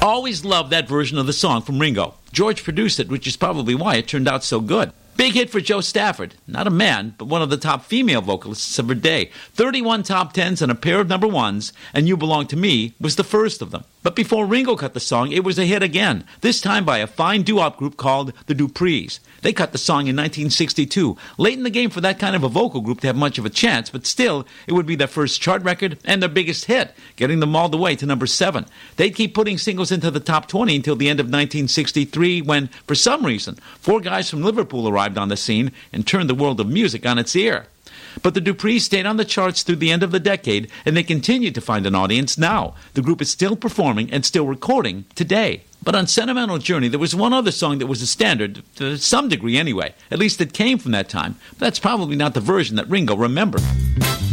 Always loved that version of the song from Ringo. George produced it, which is probably why it turned out so good. Big hit for Jo Stafford. Not a man, but one of the top female vocalists of her day. 31 top tens and a pair of number ones, and You Belong to Me was the first of them. But before Ringo cut the song, it was a hit again, this time by a fine doo-wop group called the Duprees. They cut the song in 1962, late in the game for that kind of a vocal group to have much of a chance, but still, it would be their first chart record and their biggest hit, getting them all the way to number 7. They'd keep putting singles into the top 20 until the end of 1963 when, for some reason, 4 guys from Liverpool arrived on the scene and turned the world of music on its ear. But the Duprees stayed on the charts through the end of the decade, and they continue to find an audience now. The group is still performing and still recording today. But on Sentimental Journey, there was one other song that was a standard, to some degree anyway. At least it came from that time. But that's probably not the version that Ringo remembered.